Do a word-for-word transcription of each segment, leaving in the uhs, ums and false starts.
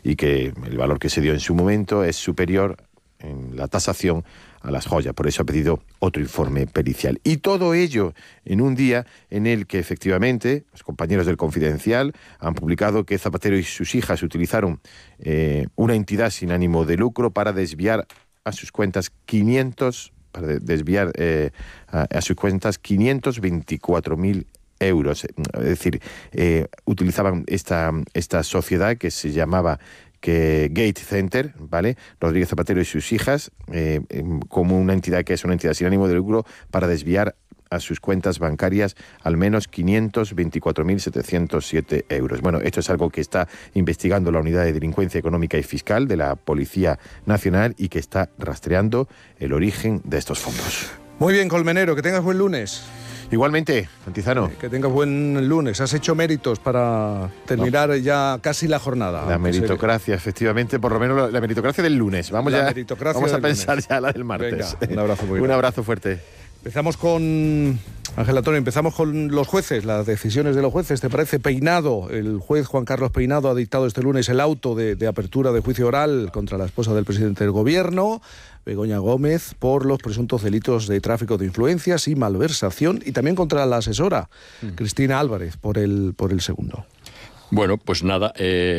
y que el valor que se dio en su momento es superior en la tasación a las joyas. Por eso ha pedido otro informe pericial. Y todo ello en un día en el que efectivamente los compañeros del Confidencial han publicado que Zapatero y sus hijas utilizaron eh, una entidad sin ánimo de lucro para desviar a sus cuentas quinientos para desviar eh, a, a sus cuentas quinientos veinticuatro mil euros. Es decir, eh, utilizaban esta, esta sociedad que se llamaba que Gate Center, ¿vale? Rodríguez Zapatero y sus hijas, eh, como una entidad que es una entidad sin ánimo de lucro, para desviar a sus cuentas bancarias al menos quinientos veinticuatro mil setecientos siete euros. Bueno, esto es algo que está investigando la Unidad de Delincuencia Económica y Fiscal de la Policía Nacional y que está rastreando el origen de estos fondos. Muy bien, Colmenero, que tengas buen lunes. Igualmente, Antizano. Que tengas buen lunes. Has hecho méritos para terminar no. ya casi la jornada. La meritocracia, se... efectivamente, por lo menos la meritocracia del lunes. Vamos, la ya, vamos a pensar lunes. ya la del martes. Venga, un abrazo muy Un abrazo fuerte. Empezamos con... Ángel Antonio, empezamos con los jueces, las decisiones de los jueces. ¿Te parece? Peinado, el juez Juan Carlos Peinado ha dictado este lunes el auto de, de apertura de juicio oral contra la esposa del presidente del Gobierno, Begoña Gómez, por los presuntos delitos de tráfico de influencias y malversación, y también contra la asesora, mm. Cristina Álvarez, por el, por el segundo. Bueno, pues nada,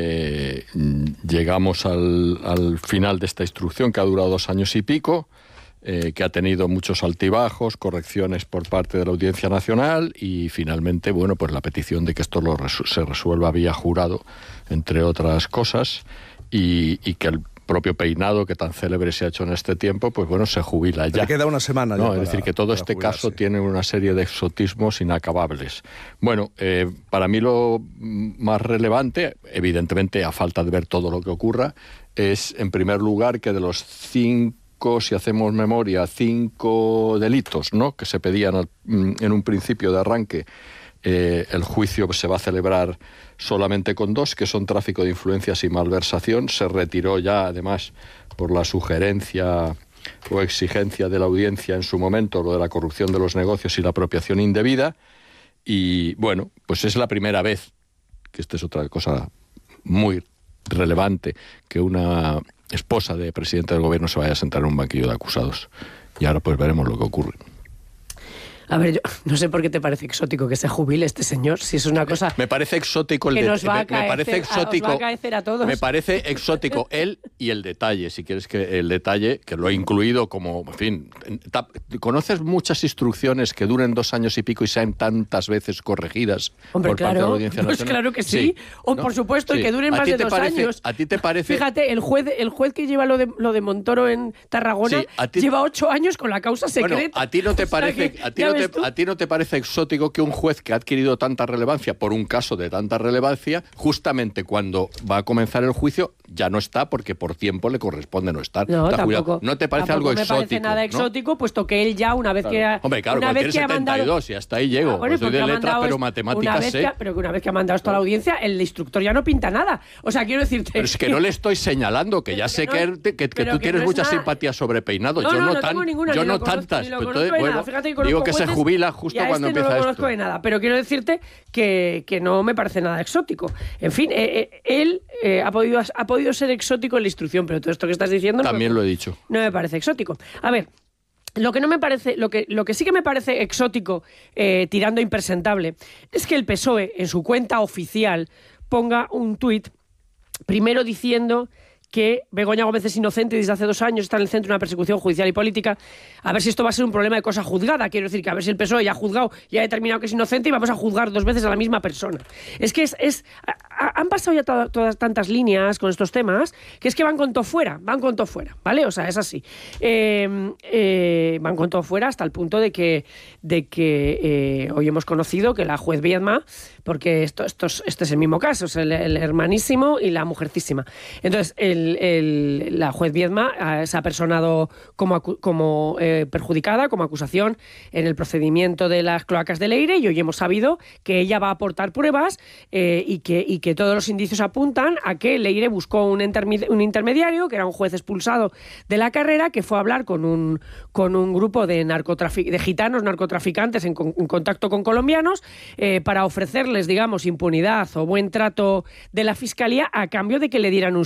eh, llegamos al, al final de esta instrucción que ha durado dos años y pico, eh, que ha tenido muchos altibajos, correcciones por parte de la Audiencia Nacional y finalmente, bueno, pues la petición de que esto lo resu- se resuelva vía jurado, entre otras cosas, y, y que el propio Peinado, que tan célebre se ha hecho en este tiempo, pues bueno, se jubila ya. Le queda una semana ya. No, para, es decir, que todo este jubilarse. caso tiene una serie de exotismos inacabables. Bueno, eh, para mí lo más relevante, evidentemente a falta de ver todo lo que ocurra, es en primer lugar que de los cinco, si hacemos memoria, cinco delitos, ¿no?, que se pedían al, en un principio de arranque, eh, el juicio se va a celebrar solamente con dos, que son tráfico de influencias y malversación. Se retiró ya, además, por la sugerencia o exigencia de la audiencia en su momento, lo de la corrupción de los negocios y la apropiación indebida. Y, bueno, pues es la primera vez, que esta es otra cosa muy relevante, que una esposa de presidente del Gobierno se vaya a sentar en un banquillo de acusados. Y ahora pues veremos lo que ocurre. A ver, yo no sé por qué te parece exótico que se jubile este señor, si es una cosa... Me parece exótico el que de... nos va a me, me parece exótico, a, os va a caecer a todos. Me parece exótico él y el detalle, si quieres que el detalle, que lo he incluido como, en fin... ¿Conoces muchas instrucciones que duren dos años y pico y sean tantas veces corregidas Hombre, por claro, parte de la Audiencia pues Nacional? claro que sí. sí. O, ¿no? Por supuesto, sí. Y que duren más de dos parece, años. ¿A ti te parece...? Fíjate, el juez, el juez que lleva lo de, lo de Montoro en Tarragona sí, ti... lleva ocho años con la causa secreta. Bueno, ¿a ti no te parece, o sea, a ti no te, a ti no te parece exótico que un juez que ha adquirido tanta relevancia por un caso de tanta relevancia, justamente cuando va a comenzar el juicio ya no está porque por tiempo le corresponde no estar? No, tampoco, ¿No te parece algo me exótico? Me parece nada exótico, ¿no? Puesto que él ya una vez claro. que ha, Hombre, claro, una vez tiene que setenta y dos mandado... y hasta ahí llego. Ah, bueno, soy de letras, pero matemáticas sé. Que, pero que una vez que ha mandado esto a la audiencia, el instructor ya no pinta nada. O sea, quiero decirte... Pero es que no le estoy señalando, que ya sé que, no, que, que, que tú que tienes no mucha nada... simpatía sobre Peinado. No, yo no, no, no tan, tengo ninguna, yo no conozco, tantas. Pero entonces, bueno, Fíjate que digo que jueces, se jubila justo cuando este empieza no lo esto. conozco de nada, pero quiero decirte que, que no me parece nada exótico. En fin, eh, eh, él eh, ha, podido, ha podido ser exótico en la instrucción, pero todo esto que estás diciendo... También no, lo he dicho. No me parece exótico. A ver... Lo que no me parece, lo que, lo que sí que me parece exótico, eh, tirando a impresentable, es que el P S O E en su cuenta oficial ponga un tuit primero diciendo que Begoña Gómez es inocente y desde hace dos años está en el centro de una persecución judicial y política. A ver si esto va a ser un problema de cosa juzgada. Quiero decir que a ver si el P S O E ya ha juzgado y ha determinado que es inocente y vamos a juzgar dos veces a la misma persona. Es que es... es a, han pasado ya to, todas tantas líneas con estos temas que es que van con todo fuera, van con todo fuera, ¿vale? O sea, es así. Eh, eh, van con todo fuera hasta el punto de que, de que eh, hoy hemos conocido que la juez Viedma, porque esto, esto es, este es el mismo caso, es el, el hermanísimo y la mujercísima. Entonces, el El, el, la juez Viedma eh, se ha personado como, acu- como eh, perjudicada, como acusación en el procedimiento de las cloacas de Leire, y hoy hemos sabido que ella va a aportar pruebas eh, y, que, y que todos los indicios apuntan a que Leire buscó un, intermi- un intermediario, que era un juez expulsado de la carrera, que fue a hablar con un, con un grupo de, narcotrafic- de gitanos narcotraficantes en, con- en contacto con colombianos eh, para ofrecerles, digamos, impunidad o buen trato de la Fiscalía a cambio de que le dieran un